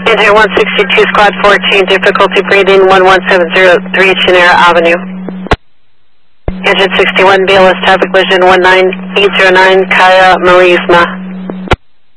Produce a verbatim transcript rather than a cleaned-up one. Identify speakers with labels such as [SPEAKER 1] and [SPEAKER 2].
[SPEAKER 1] Engine one sixty-two, Squad fourteen, difficulty breathing one one seven zero three, Chinera Avenue. Engine sixty-one, B L S traffic collision one nine eight zero nine, Kaya Marisma.